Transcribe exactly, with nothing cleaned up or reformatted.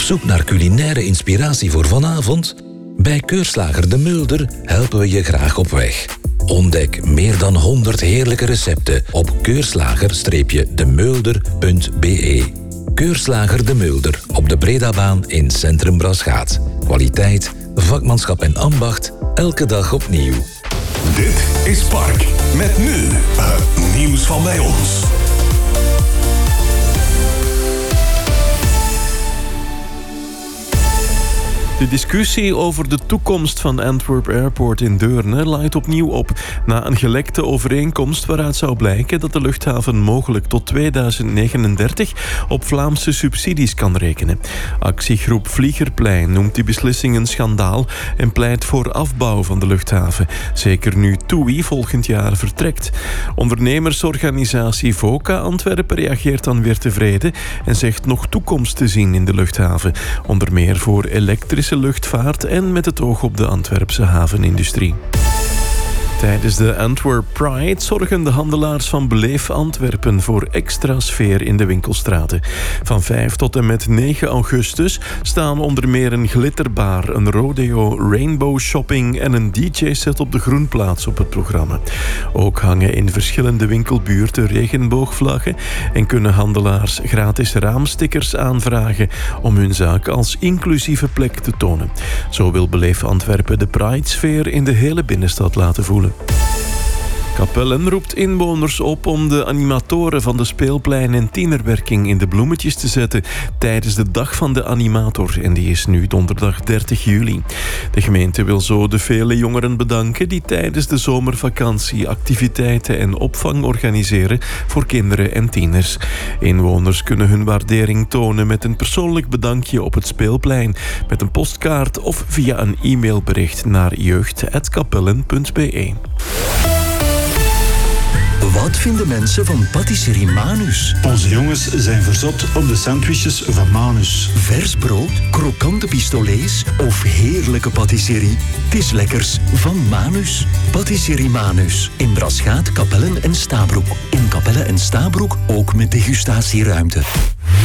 Op zoek naar culinaire inspiratie voor vanavond? Bij Keurslager De Mulder helpen we je graag op weg. Ontdek meer dan honderd heerlijke recepten op keurslager de mulder punt b e. Keurslager De Mulder op de Bredabaan in Centrum Braschaat. Kwaliteit, vakmanschap en ambacht, elke dag opnieuw. Dit is Park. Met nu het nieuws van bij ons. De discussie over de toekomst van Antwerp Airport in Deurne laait opnieuw op. Na een gelekte overeenkomst waaruit zou blijken dat de luchthaven mogelijk tot tweeduizend negenendertig op Vlaamse subsidies kan rekenen. Actiegroep Vliegerplein noemt die beslissing een schandaal en pleit voor afbouw van de luchthaven. Zeker nu TUI volgend jaar vertrekt. Ondernemersorganisatie VOCA Antwerpen reageert dan weer tevreden en zegt nog toekomst te zien in de luchthaven. Onder meer voor elektrische luchtvaart en met het oog op de Antwerpse havenindustrie. Tijdens de Antwerp Pride zorgen de handelaars van Beleef Antwerpen voor extra sfeer in de winkelstraten. Van vijf tot en met negen augustus staan onder meer een glitterbar, een rodeo, rainbow shopping en een D J-set op de Groenplaats op het programma. Ook hangen in verschillende winkelbuurten regenboogvlaggen en kunnen handelaars gratis raamstickers aanvragen om hun zaak als inclusieve plek te tonen. Zo wil Beleef Antwerpen de Pride-sfeer in de hele binnenstad laten voelen. Capellen roept inwoners op om de animatoren van de speelplein en tienerwerking in de bloemetjes te zetten tijdens de Dag van de Animator, en die is nu donderdag dertig juli. De gemeente wil zo de vele jongeren bedanken die tijdens de zomervakantie activiteiten en opvang organiseren voor kinderen en tieners. Inwoners kunnen hun waardering tonen met een persoonlijk bedankje op het speelplein, met een postkaart of via een e-mailbericht naar jeugd apenstaartje capellen punt b e. Wat vinden mensen van patisserie Manus? Onze jongens zijn verzot op de sandwiches van Manus. Vers brood, krokante pistolets of heerlijke patisserie? Het is lekkers van Manus. Patisserie Manus. In Braschaat, Capellen en Stabroek. In Capelle en Stabroek ook met degustatieruimte.